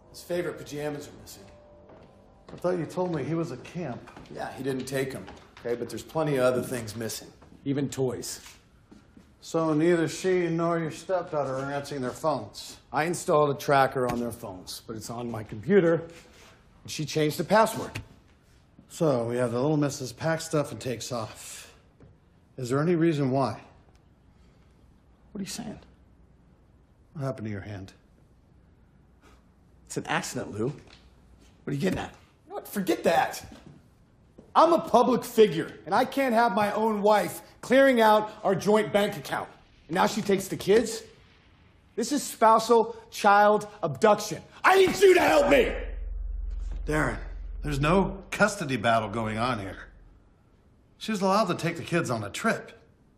His favorite pajamas are missing. I thought you told me he was at camp. Yeah, he didn't take them, okay? But there's plenty of other things missing, even toys. So neither she nor your stepdaughter are answering their phones. I installed a tracker on their phones, but it's on my computer, and she changed the password. So we have the little missus packs stuff and takes off. Is there any reason why? What are you saying? What happened to your hand? It's an accident, Lou. What are you getting at? You know what? Forget that. I'm a public figure, and I can't have my own wife clearing out our joint bank account. And now she takes the kids? This is spousal child abduction. I need you to help me! Darren, there's no custody battle going on here. She was allowed to take the kids on a trip.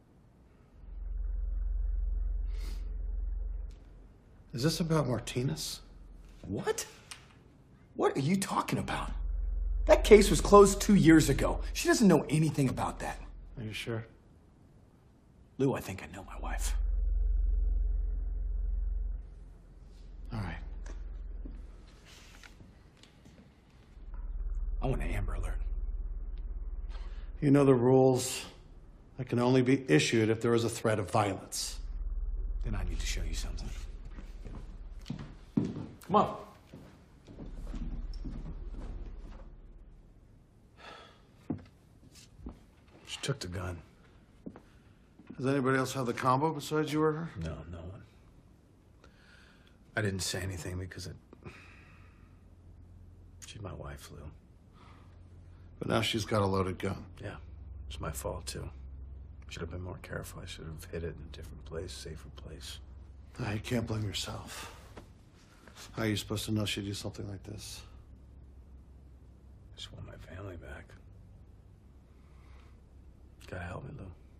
Is this about Martinez? What? What are you talking about? That case was closed 2 years ago. She doesn't know anything about that. Are you sure? Lou, I think I know my wife. All right. I want an Amber Alert. You know the rules. That can only be issued if there is a threat of violence. Then I need to show you something. Come on. She took the gun. Does anybody else have the combo besides you or her? No, no one. I didn't say anything because she's my wife, Lou. But now she's got a loaded gun. Yeah, it's my fault too. Should have been more careful. I should have hid it in a different place, safer place. You can't blame yourself. How are you supposed to know she'd do something like this? I just want my family back. Gotta help me, Lou.